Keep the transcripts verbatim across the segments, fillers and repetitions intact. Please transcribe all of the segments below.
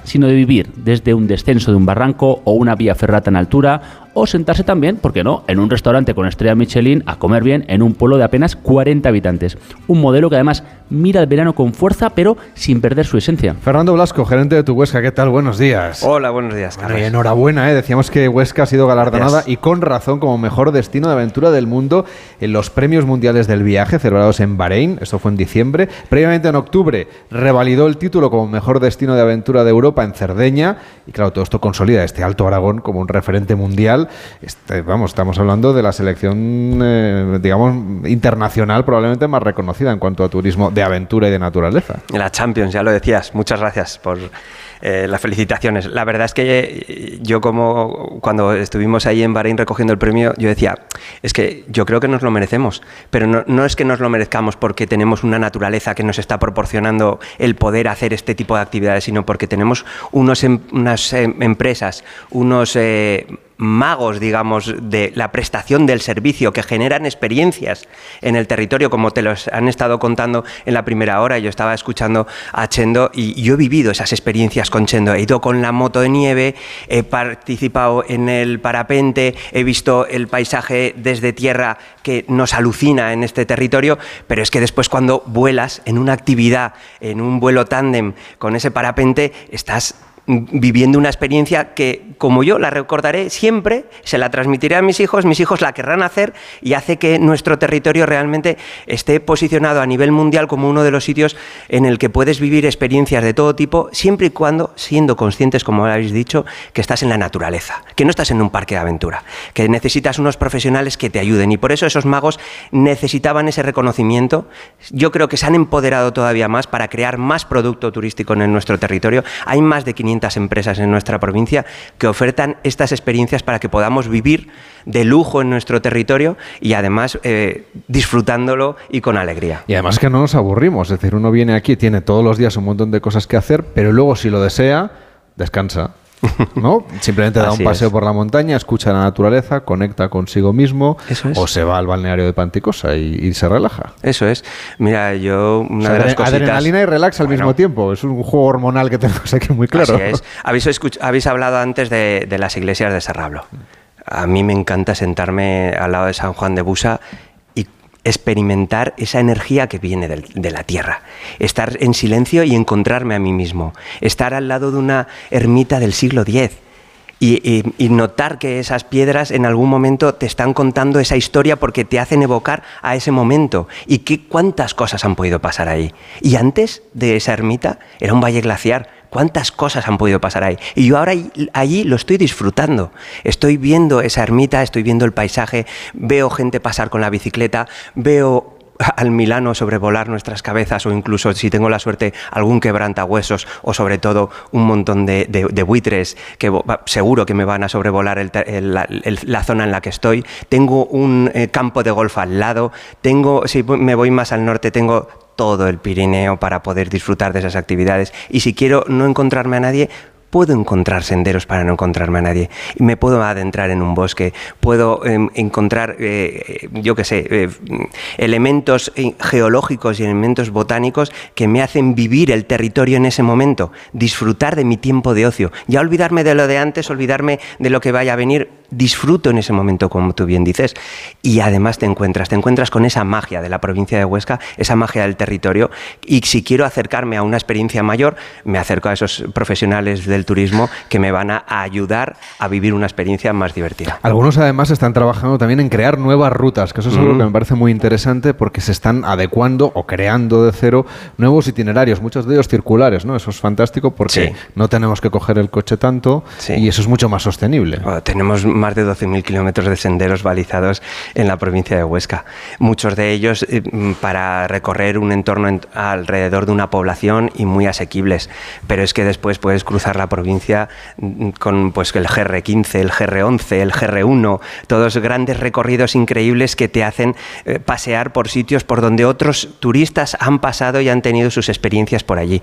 sino de vivir desde un descenso de un barranco o una vía ferrata en altura, o sentarse también, ¿por qué no?, en un restaurante con estrella Michelin a comer bien en un pueblo de apenas cuarenta habitantes. Un modelo que además mira el verano con fuerza, pero sin perder su esencia. Fernando Blasco, gerente de Tu Huesca, ¿qué tal? Buenos días. Hola, buenos días, Carlos. Bueno, y enhorabuena, ¿eh? Decíamos que Huesca ha sido galardonada, Gracias. y con razón, como mejor destino de aventura del mundo en los Premios Mundiales del Viaje, celebrados en Bahrein. Esto fue en diciembre. Previamente, en octubre, revalidó el título como mejor destino de aventura de Europa en Cerdeña. Y claro, todo esto consolida este Alto Aragón como un referente mundial. Este, vamos, estamos hablando de la selección, eh, digamos, internacional, probablemente más reconocida en cuanto a turismo de aventura y de naturaleza. La Champions, ya lo decías. Muchas gracias por eh, las felicitaciones. La verdad es que yo, como cuando estuvimos ahí en Bahrein recogiendo el premio, yo decía, es que yo creo que nos lo merecemos, pero no, no es que nos lo merezcamos porque tenemos una naturaleza que nos está proporcionando el poder hacer este tipo de actividades, sino porque tenemos unos, unas eh, empresas, unos... Eh, magos, digamos, de la prestación del servicio que generan experiencias en el territorio, como te los han estado contando en la primera hora. Yo estaba escuchando a Chendo y yo he vivido esas experiencias con Chendo. He ido con la moto de nieve, he participado en el parapente, he visto el paisaje desde tierra que nos alucina en este territorio, pero es que después, cuando vuelas en una actividad, en un vuelo tándem con ese parapente, estás viviendo una experiencia que, como yo la recordaré siempre, se la transmitiré a mis hijos, mis hijos la querrán hacer, y hace que nuestro territorio realmente esté posicionado a nivel mundial como uno de los sitios en el que puedes vivir experiencias de todo tipo, siempre y cuando siendo conscientes, como habéis dicho, que estás en la naturaleza, que no estás en un parque de aventura, que necesitas unos profesionales que te ayuden, y por eso esos magos necesitaban ese reconocimiento. Yo creo que se han empoderado todavía más para crear más producto turístico en nuestro territorio. Hay más de quinientas empresas en nuestra provincia que ofertan estas experiencias para que podamos vivir de lujo en nuestro territorio y además eh, disfrutándolo y con alegría. Y además que no nos aburrimos, es decir, uno viene aquí, tiene todos los días un montón de cosas que hacer, pero luego, si lo desea, descansa, ¿no? Simplemente da un paseo es. por la montaña, escucha la naturaleza, conecta consigo mismo, Eso es. o se va al balneario de Panticosa y, y se relaja. Eso es. Mira, yo una o sea, de las cositas... Adrenalina y relax al bueno, mismo tiempo. Es un juego hormonal que tenemos aquí muy claro. Así es. Habéis, escuch- habéis hablado antes de, de las iglesias de Serrablo. A mí me encanta sentarme al lado de San Juan de Busa y experimentar esa energía que viene del, de la tierra, estar en silencio y encontrarme a mí mismo, estar al lado de una ermita del siglo diez y, y, y notar que esas piedras en algún momento te están contando esa historia porque te hacen evocar a ese momento y que cuántas cosas han podido pasar ahí. Y antes de esa ermita era un valle glaciar. ¿Cuántas cosas han podido pasar ahí? Y yo ahora allí lo estoy disfrutando. Estoy viendo esa ermita, estoy viendo el paisaje, veo gente pasar con la bicicleta, veo al Milano sobrevolar nuestras cabezas, o incluso, si tengo la suerte, algún quebrantahuesos, o sobre todo un montón de, de, de buitres que seguro que me van a sobrevolar el, el, el, la zona en la que estoy. Tengo un eh, campo de golf al lado, tengo, si me voy más al norte, tengo todo el Pirineo para poder disfrutar de esas actividades, y si quiero no encontrarme a nadie, puedo encontrar senderos para no encontrarme a nadie. Y me puedo adentrar en un bosque, puedo eh, encontrar, eh, yo qué sé, eh, elementos geológicos y elementos botánicos que me hacen vivir el territorio en ese momento, disfrutar de mi tiempo de ocio, ya olvidarme de lo de antes, olvidarme de lo que vaya a venir. Disfruto en ese momento, como tú bien dices, y además te encuentras, te encuentras con esa magia de la provincia de Huesca, esa magia del territorio, y si quiero acercarme a una experiencia mayor, me acerco a esos profesionales del turismo que me van a ayudar a vivir una experiencia más divertida. Algunos además están trabajando también en crear nuevas rutas, que eso es algo mm. que me parece muy interesante, porque se están adecuando o creando de cero nuevos itinerarios, muchos de ellos circulares, ¿no? Eso es fantástico porque sí. no tenemos que coger el coche tanto sí. y eso es mucho más sostenible. Bueno, tenemos más de doce mil kilómetros de senderos balizados en la provincia de Huesca. Muchos de ellos eh, para recorrer un entorno en, alrededor de una población y muy asequibles. Pero es que después puedes cruzar la provincia con pues, el G R quince, el G R once, el G R uno, todos grandes recorridos increíbles que te hacen eh, pasear por sitios por donde otros turistas han pasado y han tenido sus experiencias por allí.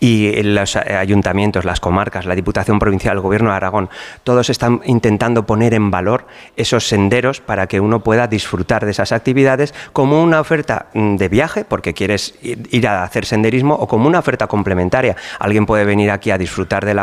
Y los ayuntamientos, las comarcas, la Diputación Provincial, el Gobierno de Aragón, todos están intentando poner en valor esos senderos para que uno pueda disfrutar de esas actividades como una oferta de viaje, porque quieres ir a hacer senderismo, o como una oferta complementaria. Alguien puede venir aquí a disfrutar de la